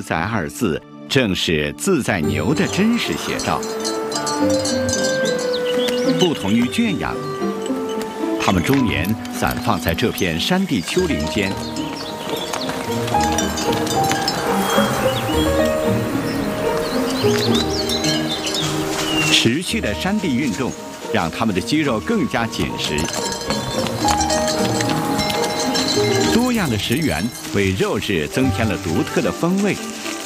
在二字正是自在牛的真实写照。不同于圈养，它们终年散放在这片山地丘陵间。持续的山地运动让它们的肌肉更加紧实。多样的食源为肉质增添了独特的风味。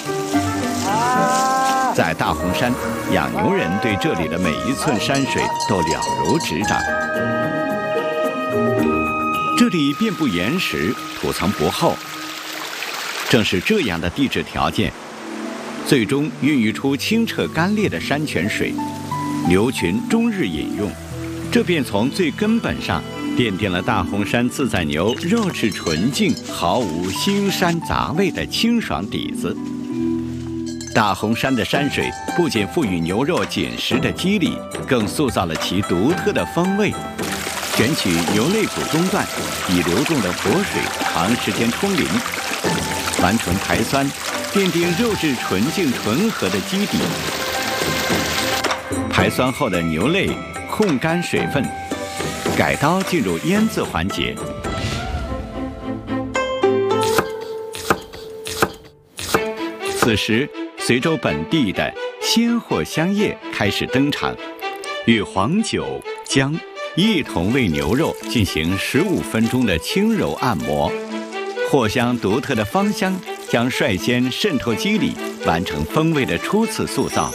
在大洪山，养牛人对这里的每一寸山水都了如指掌。这里遍布岩石，土层不厚。正是这样的地质条件，最终孕育出清澈干冽的山泉水，牛群终日饮用。这便从最根本上奠定了大洪山自在牛肉质纯净、毫无腥膻杂味的清爽底子。大洪山的山水不仅赋予牛肉紧实的肌理，更塑造了其独特的风味。选取牛肋骨中段，以流动的活水长时间冲淋，完成排酸，奠定肉质纯净纯和的基底。排酸后的牛肋控干水分，改刀进入腌制环节。此时，随州本地的鲜货香叶开始登场，与黄酒、姜一同为牛肉进行15分钟的轻柔按摩。藿香独特的芳香将率先渗透肌理，完成风味的初次塑造。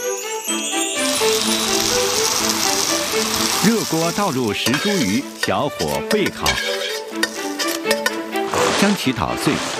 热锅倒入石茱萸，小火焙烤，将其捣碎，